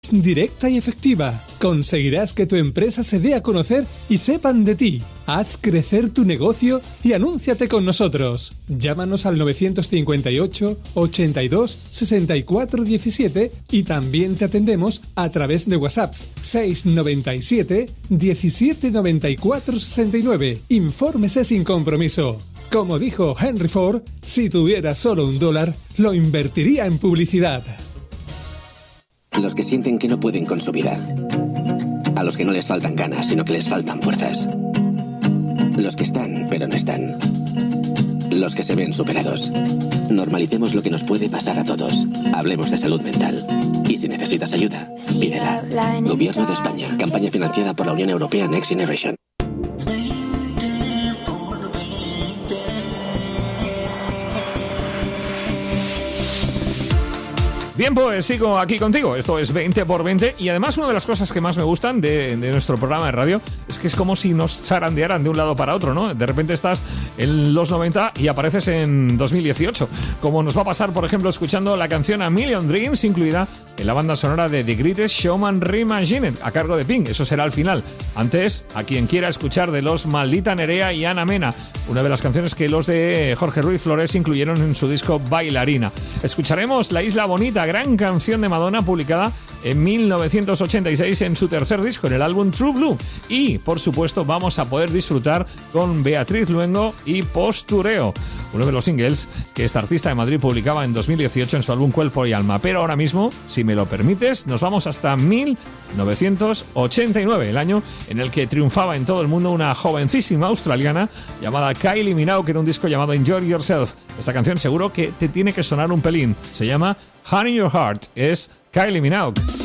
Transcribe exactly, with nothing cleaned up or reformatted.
Directa y efectiva. Conseguirás que tu empresa se dé a conocer y sepan de ti. Haz crecer tu negocio y anúnciate con nosotros. Llámanos al novecientos cincuenta y ocho, ochenta y dos, sesenta y cuatro diecisiete y también te atendemos a través de WhatsApp seis noventa y siete, diecisiete noventa y cuatro sesenta y nueve. Infórmese sin compromiso. Como dijo Henry Ford, si tuviera solo un dólar, lo invertiría en publicidad. Los que sienten que no pueden con su vida. A los que no les faltan ganas, sino que les faltan fuerzas. Los que están, pero no están. Los que se ven superados. Normalicemos lo que nos puede pasar a todos. Hablemos de salud mental. Y si necesitas ayuda, pídela. Gobierno de España. Campaña financiada por la Unión Europea Next Generation. Bien, pues sigo aquí contigo. Esto es veinte por veinte y además una de las cosas que más me gustan de, de nuestro programa de radio es que es como si nos zarandearan de un lado para otro, ¿no? De repente estás en los noventa y apareces en dos mil dieciocho, como nos va a pasar, por ejemplo, escuchando la canción A Million Dreams, incluida en la banda sonora de The Greatest Showman Reimagined, a cargo de Pink. Eso será al final. Antes, a quien quiera escuchar de los Maldita Nerea y Ana Mena, una de las canciones que los de Jorge Ruiz Flores incluyeron en su disco Bailarina. Escucharemos La Isla Bonita, gran canción de Madonna publicada en mil novecientos ochenta y seis en su tercer disco, en el álbum True Blue. Y, por supuesto, vamos a poder disfrutar con Beatriz Luengo y Postureo, uno de los singles que esta artista de Madrid publicaba en dos mil dieciocho en su álbum Cuerpo y Alma. Pero ahora mismo, si me lo permites, nos vamos hasta mil novecientos ochenta y nueve, el año en el que triunfaba en todo el mundo una jovencísima australiana llamada Kylie Minogue, que era un disco llamado Enjoy Yourself. Esta canción seguro que te tiene que sonar un pelín. Se llama Honey in Your Heart. Es Kylie Minogue.